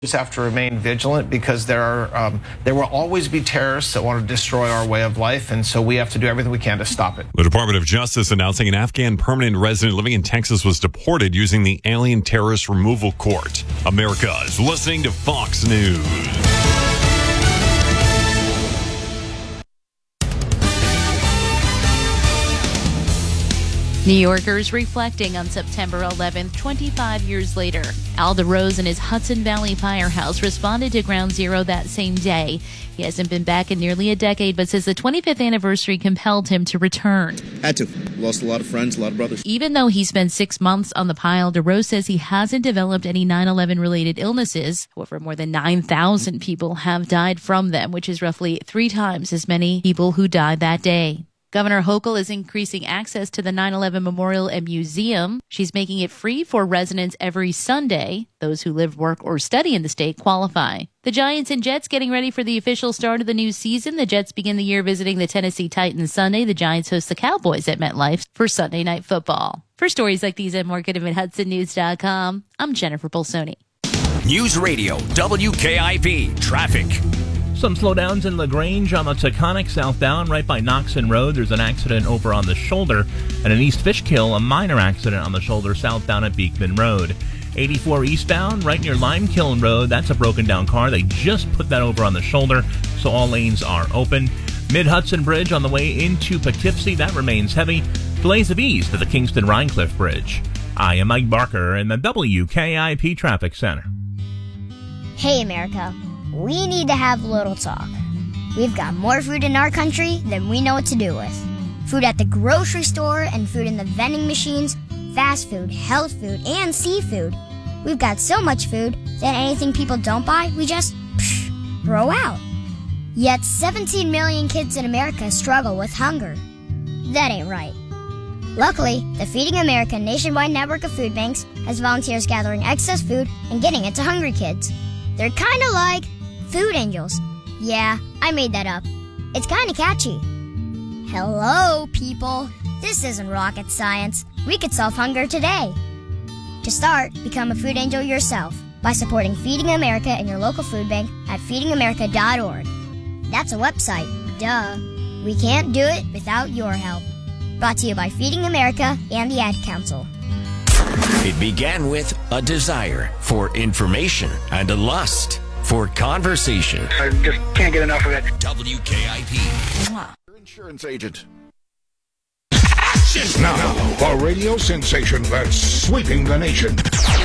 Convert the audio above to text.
just have to remain vigilant because there will always be terrorists that want to destroy our way of life, and so we have to do everything we can to stop it. The Department of Justice announcing an Afghan permanent resident living in Texas was deported using the Alien Terrorist Removal Court. America is listening to Fox News. New Yorkers reflecting on September 11th, 25 years later. Alda Rose and his Hudson Valley firehouse responded to Ground Zero that same day. He hasn't been back in nearly a decade, but says the 25th anniversary compelled him to return. Had to. Lost a lot of friends, a lot of brothers. Even though he spent 6 months on the pile, DeRose says he hasn't developed any 9/11 related illnesses. However, more than 9,000 people have died from them, which is roughly 3 times as many people who died that day. Governor Hochul is increasing access to the 9/11 Memorial and Museum. She's making it free for residents every Sunday. Those who live, work, or study in the state qualify. The Giants and Jets getting ready for the official start of the new season. The Jets begin the year visiting the Tennessee Titans Sunday. The Giants host the Cowboys at MetLife for Sunday Night Football. For stories like these and more, go to MidHudsonNews.com. I'm Jennifer Bolsoni. News Radio WKIP Traffic. Some slowdowns in LaGrange on the Taconic southbound right by Knoxon Road. There's an accident over on the shoulder. And in East Fishkill, a minor accident on the shoulder southbound at Beekman Road. 84 eastbound right near Limekiln Road. That's a broken down car. They just put that over on the shoulder, so all lanes are open. Mid-Hudson Bridge on the way into Poughkeepsie. That remains heavy. Delays of ease to the Kingston-Rhinecliff Bridge. I am Mike Barker in the WKIP Traffic Center. Hey, America. We need to have a little talk. We've got more food in our country than we know what to do with. Food at the grocery store and food in the vending machines, fast food, health food, and seafood. We've got so much food that anything people don't buy, we just throw out. Yet 17 million kids in America struggle with hunger. That ain't right. Luckily, the Feeding America nationwide network of food banks has volunteers gathering excess food and getting it to hungry kids. They're kind of like food angels. Yeah, I made that up. It's kind of catchy. Hello, people. This isn't rocket science. We could solve hunger today. To start, become a food angel yourself by supporting Feeding America and your local food bank at feedingamerica.org. That's a website. Duh. We can't do it without your help. Brought to you by Feeding America and the Ad Council. It began with a desire for information and a lust for conversation. I just can't get enough of it. WKIP. Your insurance agent. Now, a radio sensation that's sweeping the nation.